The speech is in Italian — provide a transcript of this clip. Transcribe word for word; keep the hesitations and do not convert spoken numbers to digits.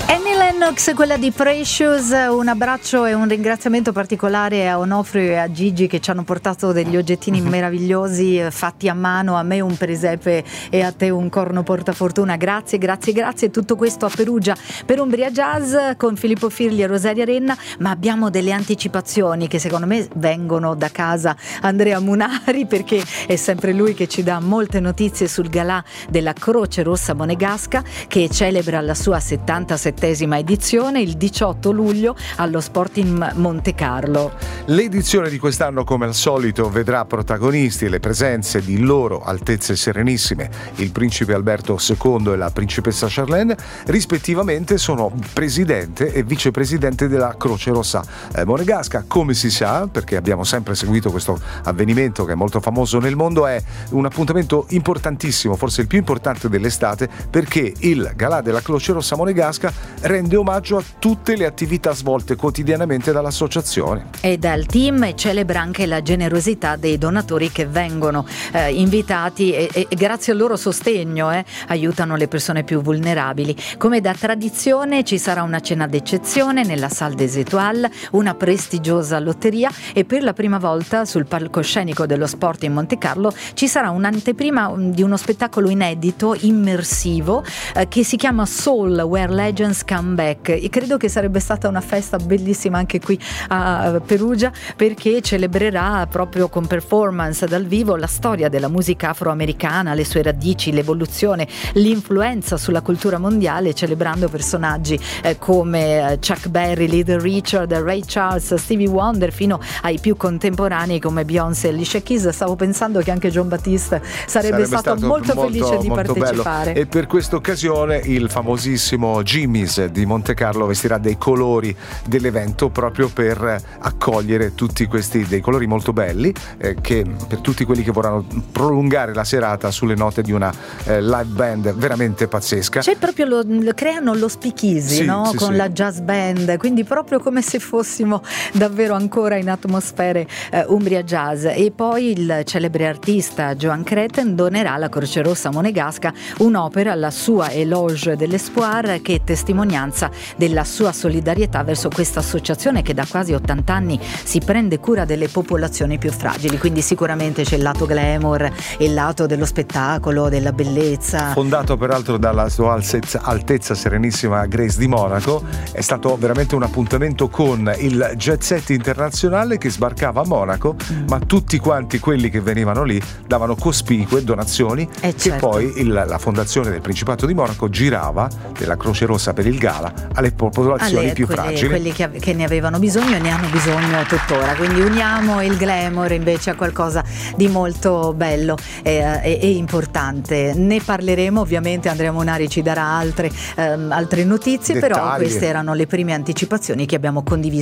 Annie Lennox, quella di Precious. Un abbraccio e un ringraziamento particolare a Onofrio e a Gigi che ci hanno portato degli oggettini meravigliosi fatti a mano, a me un presepe e a te un corno portafortuna. Grazie, grazie, grazie. Tutto questo a Perugia per Umbria Jazz con Filippo Firli e Rosaria Renna, ma abbiamo delle anticipazioni che secondo me vengono da casa Andrea Munari, perché è sempre lui che ci dà molte notizie sul galà della Croce Rossa Monegasca, che celebra la sua settantasettesima edizione il diciotto luglio allo Sporting Monte Carlo. L'edizione di quest'anno, come al solito, vedrà protagonisti le presenze di loro Altezze Serenissime, il principe Alberto secondo e la principessa Charlene, rispettivamente sono presidente e vicepresidente della Croce Rossa eh, Monegasca. Come si sa, perché abbiamo sempre seguito questo avvenimento che è molto famoso nel mondo, è un appuntamento importantissimo, forse il più importante dell'estate, perché il galà della Croce Rossa Monegasca rende omaggio a tutte le attività svolte quotidianamente dall'associazione e dal team, e celebra anche la generosità dei donatori che vengono eh, invitati e, e grazie al loro sostegno eh, aiutano le persone più vulnerabili. Come da tradizione ci sarà una cena d'eccezione nella Salle des Étoiles, una prestigiosa lotteria e per la prima volta sul palcoscenico dello Sport in Monte Carlo ci sarà un'anteprima di uno spettacolo inedito immersivo eh, che si chiama Soul Where Legends Come Back, e credo che sarebbe stata una festa bellissima anche qui a Perugia, perché celebrerà proprio con performance dal vivo la storia della musica afroamericana, le sue radici, l'evoluzione, l'influenza sulla cultura mondiale, celebrando personaggi eh, come Chuck Berry, Little Richard, Ray Charles, Stevie Wonder, fino ai più contemporanei come Beyoncé e Alicia Keys. Stavo pensando che anche John Batiste sarebbe, sarebbe stato, stato molto, molto felice di molto partecipare. Bello. E per questa occasione il famosissimo Jimmy's di Monte Carlo vestirà dei colori dell'evento proprio per accogliere tutti questi dei colori molto belli eh, che per tutti quelli che vorranno prolungare la serata sulle note di una eh, live band veramente pazzesca. C'è proprio lo, lo creano lo speakeasy, sì, no? Sì, con sì. la jazz band, quindi proprio come se fossimo davvero ancora in atmosfere eh, Umbria Jazz. E poi il celebre artista Joan Creten donerà alla Croce Rossa Monegasca un'opera, la sua Éloge de l'Espoir, che è testimonianza della sua solidarietà verso questa associazione che da quasi ottanta anni si prende cura delle popolazioni più fragili. Quindi sicuramente c'è il lato glamour e il lato dello spettacolo, della bellezza. Fondato peraltro dalla sua Altezza Serenissima Grace di Monaco, è stato veramente un appuntamento con il jet set internazionale che sbarcava a Monaco, mm. ma tutti quanti quelli che venivano lì davano cospicue donazioni eh che certo. poi il, la fondazione del Principato di Monaco girava della Croce Rossa per il gala alle popolazioni alle, più quelle, fragili, quelli che, che ne avevano bisogno e ne hanno bisogno tuttora. Quindi uniamo il glamour invece a qualcosa di molto bello e, e, e importante. Ne parleremo ovviamente, Andrea Munari ci darà altre, ehm, altre notizie, dettagli. Però queste erano le prime anticipazioni che abbiamo condiviso